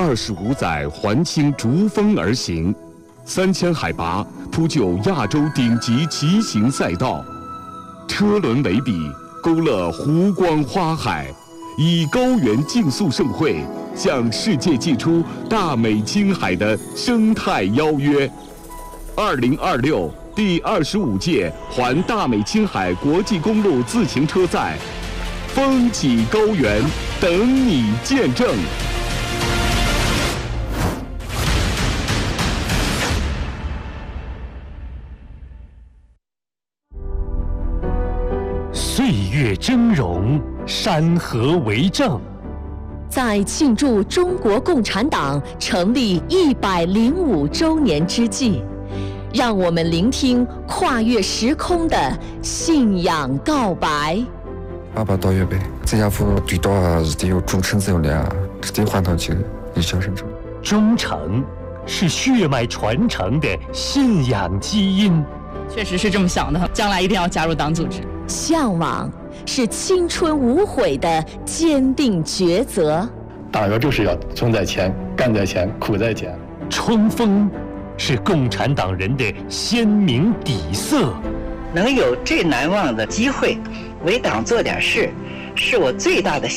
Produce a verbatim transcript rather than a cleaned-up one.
二十五载环青逐风而行，三千海拔铺就亚洲顶级骑行赛道，车轮为笔，勾勒湖光花海，以高原竞速盛会向世界寄出大美青海的生态邀约。二零二六第二十五届环大美青海国际公路自行车赛，风起高原，等你见证。 岁月峥嵘，山河为证。 在庆祝中国共产党成立一百零五周年之际，让我们聆听跨越时空的信仰告白。 阿爸到月呗，这家伙对到啊是得有忠诚责任啊，是得还到去一小生成。 忠诚是血脉传承的信仰基因。 确实是这么想的，将来一定要加入党组织。 向往是青春无悔的坚定抉择。 党员就是要冲在前，干在前，苦在前。 冲锋是共产党人的鲜明底色。 能有这难忘的机会，为党做点事，是我最大的